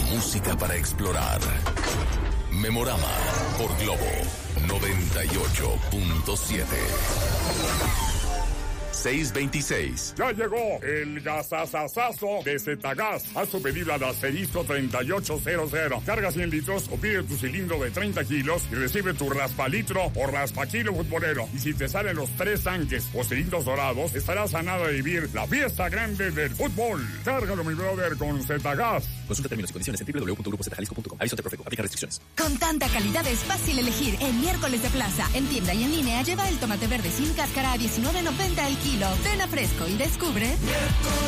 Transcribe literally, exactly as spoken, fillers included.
música para explorar. Memorama por Globo noventa y ocho punto siete. seiscientos veintiséis. Ya llegó el gasasasazo de Zetagas. Haz tu pedido al asterisco treinta y ocho cero cero. Carga cien litros o pide tu cilindro de treinta kilos y recibe tu raspalitro o raspakilo futbolero. Y si te salen los tres tanques o cilindros dorados, estarás a nada de vivir la fiesta grande del fútbol. Cárgalo, mi brother, con Zetagas. Consulta términos y condiciones en doble u doble u punto grupo zeta jalisco punto com. Aviso Profeco. Aplica restricciones. Con tanta calidad es fácil elegir. El miércoles de plaza, en tienda y en línea, lleva el tomate verde sin cáscara a diecinueve noventa el kilo. Ven a Fresco y descubre... Miércoles